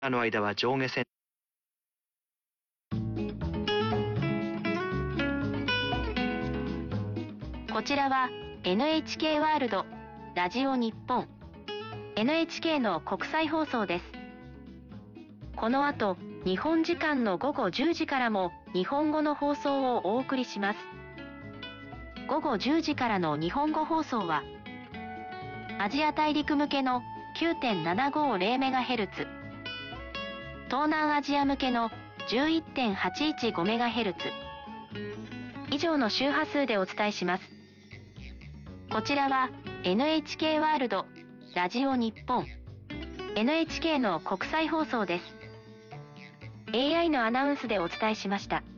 の間は上下線。 こちらは NHK ワールド、ラジオ日本、NHK の国際放送です。この後、日本時間の午後10時からも日本語の放送をお送りします。午後10時からの日本語放送は、アジア大陸向けの 9.750MHz、東南アジア向けの 11.815MHz、以上の周波数でお伝えします。こちらは NHK ワールド、ラジオ日本、NHK の国際放送です。AI のアナウンスでお伝えしました。